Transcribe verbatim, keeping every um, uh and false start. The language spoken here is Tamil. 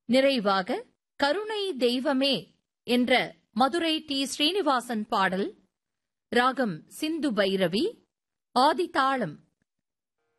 நிறைவாக கருணை தெய்வமே என்ற மதுரை டி ஸ்ரீனிவாசன் பாடல், ராகம் சிந்து பைரவி, ஆதிதாளம்